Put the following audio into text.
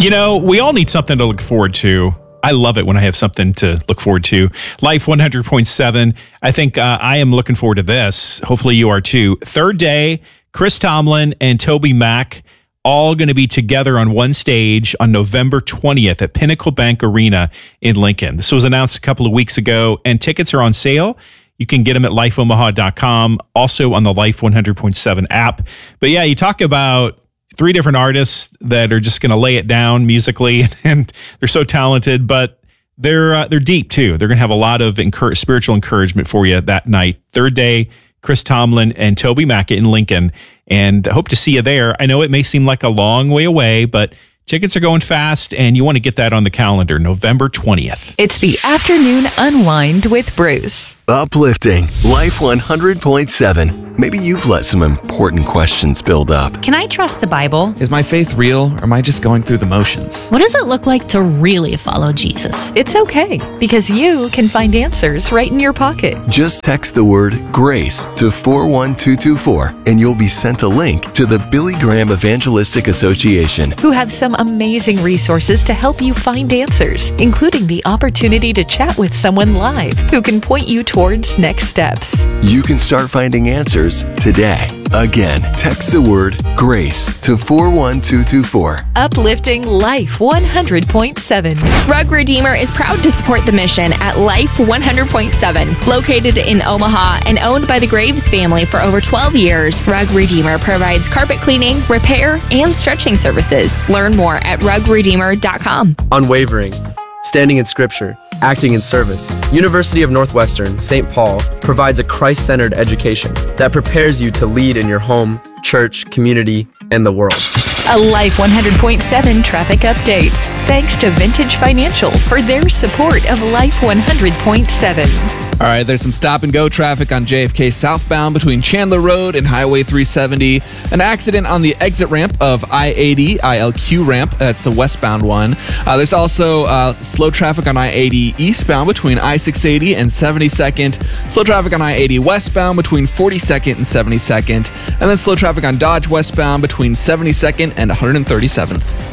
You know, we all need something to look forward to. I love it when I have something to look forward to. Life 100.7. I think I am looking forward to this. Hopefully you are too. Third day, Chris Tomlin and Toby Mac all going to be together on one stage on November 20th at Pinnacle Bank Arena in Lincoln. This was announced a couple of weeks ago, and tickets are on sale. You can get them at lifeomaha.com, also on the Life 100.7 app. But yeah, you talk about three different artists that are just going to lay it down musically, and they're so talented, but they're deep too. They're going to have a lot of spiritual encouragement for you that night. Third day, Chris Tomlin and Toby Mac in Lincoln, and I hope to see you there. I know it may seem like a long way away, but tickets are going fast, and you want to get that on the calendar, November 20th. It's the Afternoon Unwind with Bruce. Uplifting Life 100.7. Maybe you've let some important questions build up. Can I trust the Bible? Is my faith real, or am I just going through the motions? What does it look like to really follow Jesus? It's okay, because you can find answers right in your pocket. Just text the word GRACE to 41224, and you'll be sent a link to the Billy Graham Evangelistic Association, who have some amazing resources to help you find answers, including the opportunity to chat with someone live who can point you towards next steps. You can start finding answers today. Again, text the word GRACE to 41224. Uplifting Life 100.7. Rug Redeemer is proud to support the mission at Life 100.7. Located in Omaha and owned by the Graves family for over 12 years, Rug Redeemer provides carpet cleaning, repair, and stretching services. Learn more at rugredeemer.com. Unwavering, standing in Scripture, acting in service. University of Northwestern, St. Paul provides a Christ-centered education that prepares you to lead in your home, church, community, and the world. A Life 100.7 traffic update. Thanks to Vintage Financial for their support of Life 100.7. All right, there's some stop-and-go traffic on JFK southbound between Chandler Road and Highway 370. An accident on the exit ramp of I-80, ILQ ramp. That's the westbound one. There's also slow traffic on I-80 eastbound between I-680 and 72nd. Slow traffic on I-80 westbound between 42nd and 72nd. And then slow traffic on Dodge westbound between 72nd and 137th.